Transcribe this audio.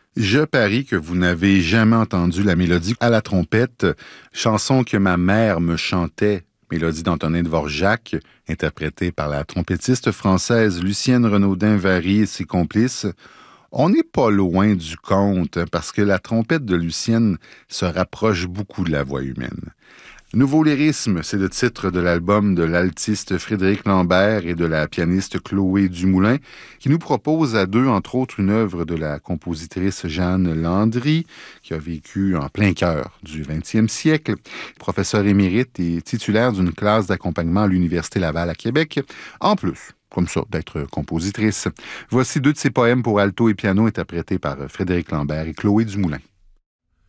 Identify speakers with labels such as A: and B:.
A: Je parie que vous n'avez jamais entendu la mélodie à la trompette, chanson que ma mère me chantait, mélodie d'Antonin Dvorak, interprétée par la trompettiste française Lucienne Renaudin-Vary et ses complices. On n'est pas loin du compte, parce que la trompette de Lucienne se rapproche beaucoup de la voix humaine. Nouveau lyrisme, c'est le titre de l'album de l'altiste Frédéric Lambert et de la pianiste Chloé Dumoulin, qui nous propose à deux, entre autres, une œuvre de la compositrice Jeanne Landry, qui a vécu en plein cœur du 20e siècle, professeur émérite et titulaire d'une classe d'accompagnement à l'Université Laval à Québec, en plus, comme ça, d'être compositrice. Voici deux de ses poèmes pour alto et piano interprétés par Frédéric Lambert et Chloé Dumoulin.